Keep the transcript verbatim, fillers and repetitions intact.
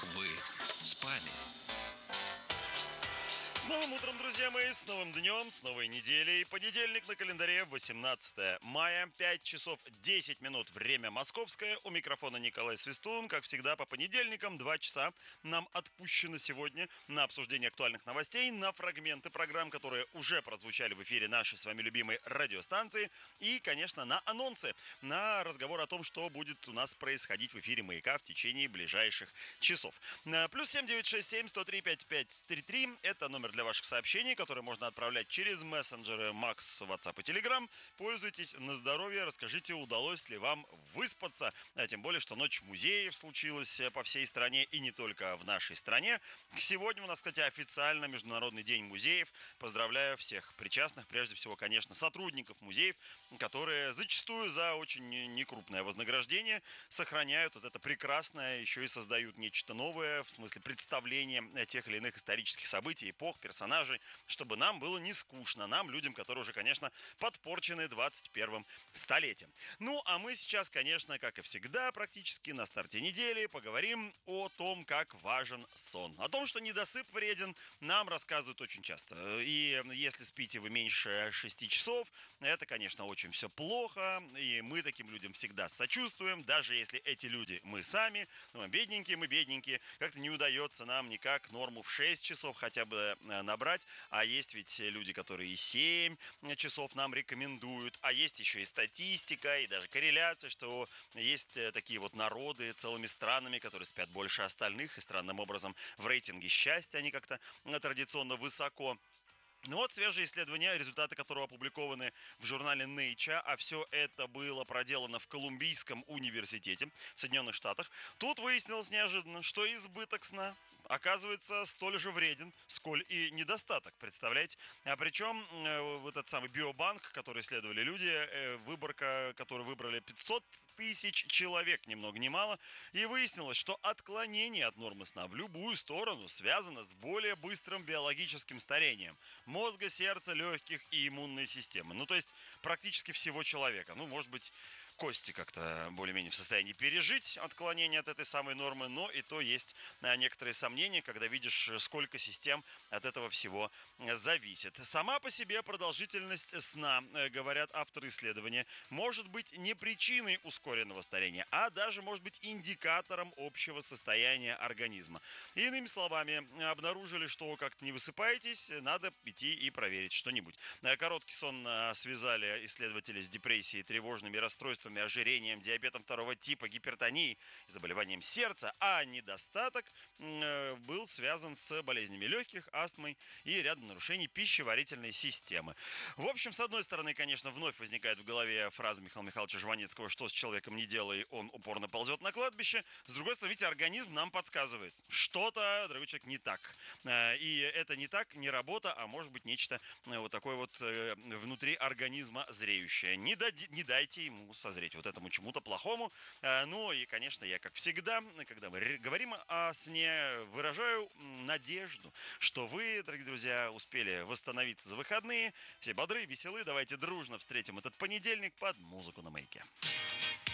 вы спали. С новым утром, друзья мои, с новым днем, с новой неделей. Понедельник на календаре, восемнадцатое мая, пять часов десять минут, время московское. У микрофона Николай Свистун. Как всегда, по понедельникам два часа нам отпущено сегодня на обсуждение актуальных новостей, на фрагменты программ, которые уже прозвучали в эфире нашей с вами любимой радиостанции. И, конечно, на анонсы, на разговор о том, что будет у нас происходить в эфире «Маяка» в течение ближайших часов. Плюс семь девять шесть семь сто три пятьдесят пять тридцать три. Это номер для ваших сообщений, которые можно отправлять через мессенджеры Макс, WhatsApp и Telegram. Пользуйтесь на здоровье, расскажите, удалось ли вам выспаться. А тем более, что ночь музеев случилась по всей стране и не только в нашей стране. Сегодня у нас, кстати, официально Международный день музеев. Поздравляю всех причастных, прежде всего, конечно, сотрудников музеев, которые зачастую за очень некрупное вознаграждение сохраняют вот это прекрасное, еще и создают нечто новое, в смысле представления тех или иных исторических событий, эпох, персонажей, чтобы нам было не скучно, нам, людям, которые уже, конечно, подпорчены двадцать первым столетием. Ну, а мы сейчас, конечно, как и всегда, практически на старте недели поговорим о том, как важен сон. О том, что недосып вреден, нам рассказывают очень часто. И если спите вы меньше шести часов, это, конечно, очень все плохо, и мы таким людям всегда сочувствуем, даже если эти люди мы сами, ну, мы бедненькие, мы бедненькие, как-то не удается нам никак норму в шесть часов хотя бы набрать, а есть ведь люди, которые и семь часов нам рекомендуют, а есть еще и статистика, и даже корреляция, что есть такие вот народы целыми странами, которые спят больше остальных, и странным образом в рейтинге счастья они как-то традиционно высоко. Ну вот свежие исследования, результаты которого опубликованы в журнале Nature, а все это было проделано в Колумбийском университете в Соединенных Штатах. Тут выяснилось неожиданно, что избыток сна оказывается столь же вреден, сколь и недостаток, представляете? А причем э, вот этот самый биобанк, который исследовали люди, э, выборка, которую выбрали пятьсот тысяч человек, ни много ни мало, и выяснилось, что отклонение от нормы сна в любую сторону связано с более быстрым биологическим старением мозга, сердца, легких и иммунной системы. Ну, то есть практически всего человека. Ну, может быть, кости как-то более-менее в состоянии пережить отклонение от этой самой нормы, но и то есть некоторые сомнения, когда видишь, сколько систем от этого всего зависит. Сама по себе продолжительность сна, говорят авторы исследования, может быть не причиной ускоренного старения, а даже может быть индикатором общего состояния организма. Иными словами, обнаружили, что как-то не высыпаетесь, надо идти и проверить что-нибудь. Короткий сон связали исследователи с депрессией, тревожными расстройствами, ожирением, диабетом второго типа, гипертонией, заболеванием сердца, а недостаток был связан с болезнями легких, астмой и рядом нарушений пищеварительной системы. В общем, с одной стороны, конечно, вновь возникает в голове фраза Михаила Михайловича Жванецкого, что с человеком не делай, он упорно ползет на кладбище. С другой стороны, видите, организм нам подсказывает, что-то, дорогой человек, не так. И это не так, не работа, а может быть нечто вот такое вот внутри организма зреющее. Не, дади, не дайте ему созреть вот этому чему-то плохому. Ну и, конечно, я, как всегда, когда мы говорим о сне, выражаю надежду, что вы, дорогие друзья, успели восстановиться за выходные. Все бодры, веселы. Давайте дружно встретим этот понедельник под музыку на Маяке.